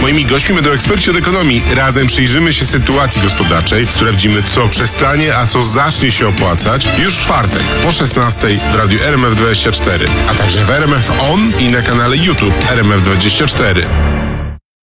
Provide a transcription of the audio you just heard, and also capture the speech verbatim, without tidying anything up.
Moimi gośćmi będą eksperci od ekonomii. Razem przyjrzymy się sytuacji gospodarczej, sprawdzimy, co przestanie, a co zacznie się opłacać już w czwartek po szesnastej w radiu R M F dwadzieścia cztery, a także w R M F On i na kanale YouTube R M F dwadzieścia cztery.